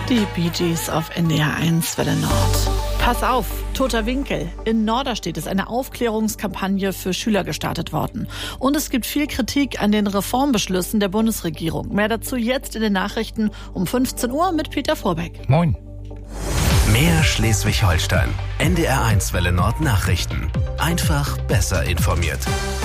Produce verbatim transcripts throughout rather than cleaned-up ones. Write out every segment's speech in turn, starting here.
Die Bee Gees auf N D R eins Welle Nord. Pass auf, toter Winkel. In Norderstedt ist eine Aufklärungskampagne für Schüler gestartet worden. Und es gibt viel Kritik an den Reformbeschlüssen der Bundesregierung. Mehr dazu jetzt in den Nachrichten um fünfzehn Uhr mit Peter Vorbeck. Moin. Mehr Schleswig-Holstein. N D R eins Welle Nord Nachrichten. Einfach besser informiert.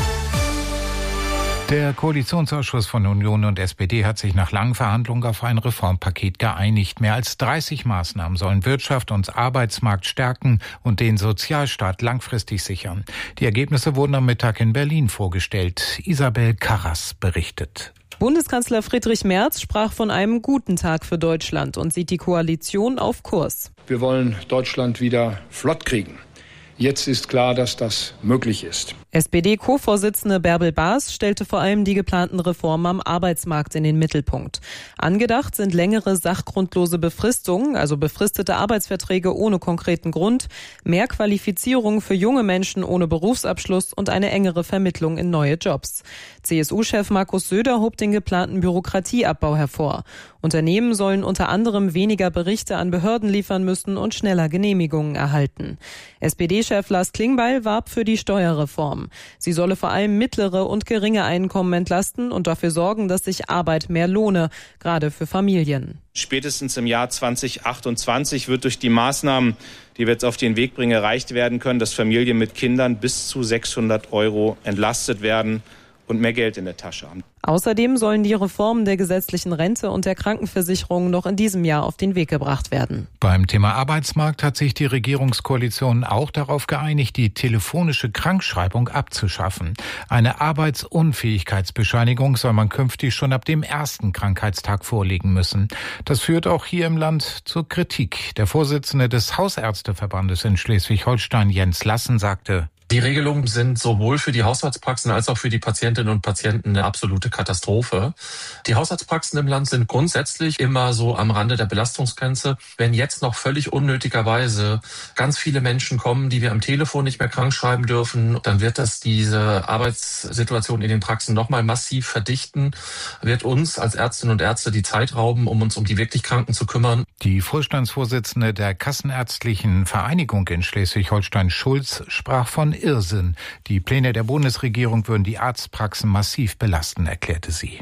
Der Koalitionsausschuss von Union und S P D hat sich nach langen Verhandlungen auf ein Reformpaket geeinigt. Mehr als dreißig Maßnahmen sollen Wirtschaft und Arbeitsmarkt stärken und den Sozialstaat langfristig sichern. Die Ergebnisse wurden am Mittag in Berlin vorgestellt. Isabel Karras berichtet. Bundeskanzler Friedrich Merz sprach von einem guten Tag für Deutschland und sieht die Koalition auf Kurs. Wir wollen Deutschland wieder flott kriegen. Jetzt ist klar, dass das möglich ist. S P D-Co-Vorsitzende Bärbel Baas stellte vor allem die geplanten Reformen am Arbeitsmarkt in den Mittelpunkt. Angedacht sind längere sachgrundlose Befristungen, also befristete Arbeitsverträge ohne konkreten Grund, mehr Qualifizierung für junge Menschen ohne Berufsabschluss und eine engere Vermittlung in neue Jobs. C S U-Chef Markus Söder hob den geplanten Bürokratieabbau hervor. Unternehmen sollen unter anderem weniger Berichte an Behörden liefern müssen und schneller Genehmigungen erhalten. S P D-Chef Lars Klingbeil warb für die Steuerreform. Sie solle vor allem mittlere und geringe Einkommen entlasten und dafür sorgen, dass sich Arbeit mehr lohne, gerade für Familien. Spätestens im Jahr zwanzig achtundzwanzig wird durch die Maßnahmen, die wir jetzt auf den Weg bringen, erreicht werden können, dass Familien mit Kindern bis zu sechshundert Euro entlastet werden und mehr Geld in der Tasche haben. Außerdem sollen die Reformen der gesetzlichen Rente und der Krankenversicherung noch in diesem Jahr auf den Weg gebracht werden. Beim Thema Arbeitsmarkt hat sich die Regierungskoalition auch darauf geeinigt, die telefonische Krankschreibung abzuschaffen. Eine Arbeitsunfähigkeitsbescheinigung soll man künftig schon ab dem ersten Krankheitstag vorlegen müssen. Das führt auch hier im Land zur Kritik. Der Vorsitzende des Hausärzteverbandes in Schleswig-Holstein, Jens Lassen, sagte: Die Regelungen sind sowohl für die Hausarztpraxen als auch für die Patientinnen und Patienten eine absolute Katastrophe. Die Hausarztpraxen im Land sind grundsätzlich immer so am Rande der Belastungsgrenze. Wenn jetzt noch völlig unnötigerweise ganz viele Menschen kommen, die wir am Telefon nicht mehr krank schreiben dürfen, dann wird das diese Arbeitssituation in den Praxen nochmal massiv verdichten, wird uns als Ärztinnen und Ärzte die Zeit rauben, um uns um die wirklich Kranken zu kümmern. Die Vorstandsvorsitzende der Kassenärztlichen Vereinigung in Schleswig-Holstein, Schulz, sprach von Irrsinn. Die Pläne der Bundesregierung würden die Arztpraxen massiv belasten, erklärte sie.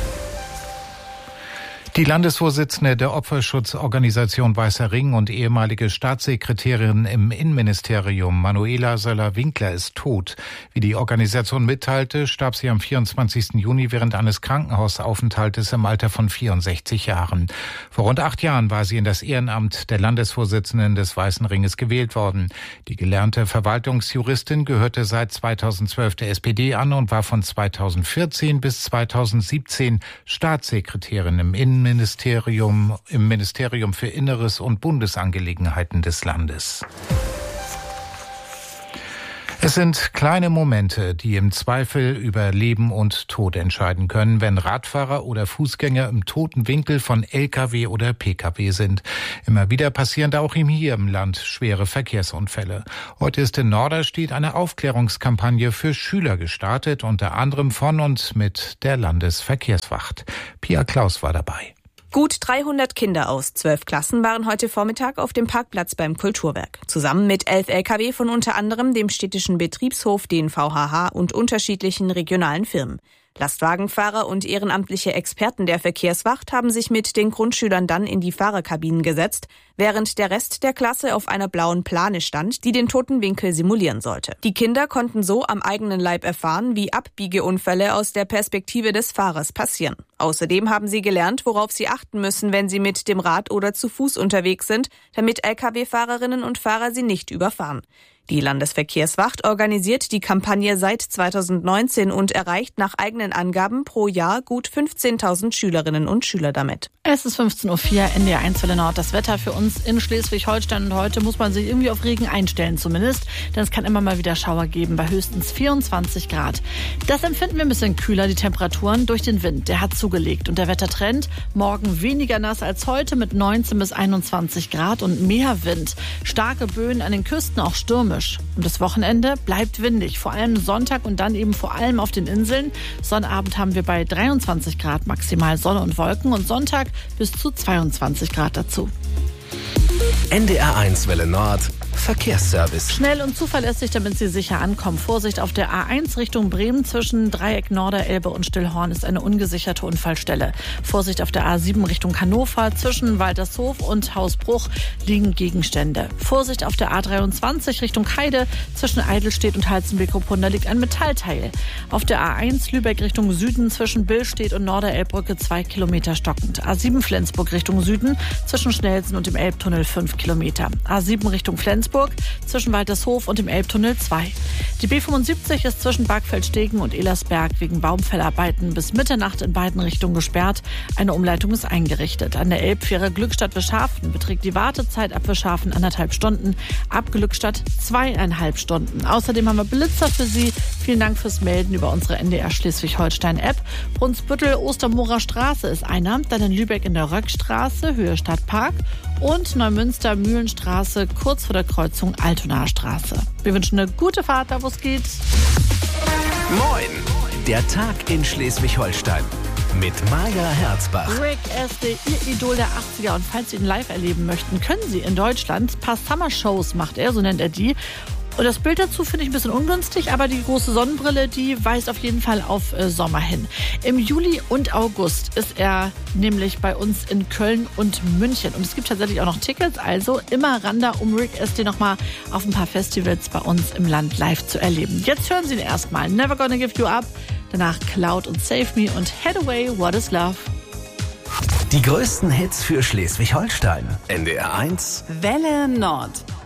Die Landesvorsitzende der Opferschutzorganisation Weißer Ring und ehemalige Staatssekretärin im Innenministerium, Manuela Söller-Winkler, ist tot. Wie die Organisation mitteilte, starb sie am vierundzwanzigsten Juni während eines Krankenhausaufenthaltes im Alter von vierundsechzig Jahren. Vor rund acht Jahren war sie in das Ehrenamt der Landesvorsitzenden des Weißen Ringes gewählt worden. Die gelernte Verwaltungsjuristin gehörte seit zweitausendzwölf der S P D an und war von zweitausendvierzehn bis zweitausendsiebzehn Staatssekretärin im Innenministerium. Ministerium, im Ministerium für Inneres und Bundesangelegenheiten des Landes. Es sind kleine Momente, die im Zweifel über Leben und Tod entscheiden können, wenn Radfahrer oder Fußgänger im toten Winkel von L K W oder P K W sind. Immer wieder passieren da auch hier im Land schwere Verkehrsunfälle. Heute ist in Norderstedt eine Aufklärungskampagne für Schüler gestartet, unter anderem von und mit der Landesverkehrswacht. Pia Klaus war dabei. Gut dreihundert Kinder aus zwölf Klassen waren heute Vormittag auf dem Parkplatz beim Kulturwerk. Zusammen mit elf L K W von unter anderem dem städtischen Betriebshof, den V H H und unterschiedlichen regionalen Firmen. Lastwagenfahrer und ehrenamtliche Experten der Verkehrswacht haben sich mit den Grundschülern dann in die Fahrerkabinen gesetzt, während der Rest der Klasse auf einer blauen Plane stand, die den toten Winkel simulieren sollte. Die Kinder konnten so am eigenen Leib erfahren, wie Abbiegeunfälle aus der Perspektive des Fahrers passieren. Außerdem haben sie gelernt, worauf sie achten müssen, wenn sie mit dem Rad oder zu Fuß unterwegs sind, damit L K W-Fahrerinnen und Fahrer sie nicht überfahren. Die Landesverkehrswacht organisiert die Kampagne seit zweitausendneunzehn und erreicht nach eigenen Angaben pro Jahr gut fünfzehntausend Schülerinnen und Schüler damit. Es ist fünfzehn Uhr vier, N D R eins Welle Nord. Das Wetter für uns in Schleswig-Holstein, und heute muss man sich irgendwie auf Regen einstellen zumindest, denn es kann immer mal wieder Schauer geben bei höchstens vierundzwanzig Grad. Das empfinden wir ein bisschen kühler, die Temperaturen, durch den Wind. Der hat zugelegt und der Wettertrend: morgen weniger nass als heute mit neunzehn bis einundzwanzig Grad und mehr Wind. Starke Böen an den Küsten, auch stürmisch. regnerisch. Und das Wochenende bleibt windig, vor allem Sonntag und dann eben vor allem auf den Inseln. Sonnabend haben wir bei dreiundzwanzig Grad maximal Sonne und Wolken und Sonntag bis zu zweiundzwanzig Grad dazu. N D R eins Welle Nord Verkehrsservice. Schnell und zuverlässig, damit Sie sicher ankommen. Vorsicht auf der A eins Richtung Bremen zwischen Dreieck Norderelbe und Stillhorn ist eine ungesicherte Unfallstelle. Vorsicht auf der A sieben Richtung Hannover zwischen Waltershof und Hausbruch liegen Gegenstände. Vorsicht auf der A dreiundzwanzig Richtung Heide zwischen Eidelstedt und Halzenbeek-Ruppund, da liegt ein Metallteil. Auf der A eins Lübeck Richtung Süden zwischen Billstedt und Norderelbbrücke zwei Kilometer stockend. A sieben Flensburg Richtung Süden zwischen Schnelsen und dem Elbtunnel fünf Kilometer. A sieben Richtung Flensburg zwischen Waltershof und dem Elbtunnel zwei. Die B fünfundsiebzig ist zwischen Bargfeldstegen und Elersberg wegen Baumfellarbeiten bis Mitternacht in beiden Richtungen gesperrt. Eine Umleitung ist eingerichtet. An der Elbfähre Glückstadt-Wischhafen beträgt die Wartezeit ab Wischhafen anderthalb Stunden, ab Glückstadt zweieinhalb Stunden. Außerdem haben wir Blitzer für Sie. Vielen Dank fürs Melden über unsere N D R Schleswig-Holstein-App. Brunsbüttel Ostermorer Straße ist einer, dann in Lübeck in der Röckstraße, Höhe Stadtpark und Neumünster Mühlenstraße kurz vor der Kreuzung Altonaer Straße. Wir wünschen eine gute Fahrt, da wo es geht. Moin! Der Tag in Schleswig-Holstein mit Maja Herzbach. Rick Astley, Ihr Idol der achtziger. Und falls Sie ihn live erleben möchten, können Sie in Deutschland ein paar Summer-Shows macht er, so nennt er die. Und das Bild dazu finde ich ein bisschen ungünstig, aber die große Sonnenbrille, die weist auf jeden Fall auf äh, Sommer hin. Im Juli und August ist er nämlich bei uns in Köln und München. Und es gibt tatsächlich auch noch Tickets, also immer ran da, um Rick Astley nochmal auf ein paar Festivals bei uns im Land live zu erleben. Jetzt hören Sie ihn erstmal. Never Gonna Give You Up, danach Cloud und Save Me und Head Away, What Is Love. Die größten Hits für Schleswig-Holstein. N D R eins Welle Nord.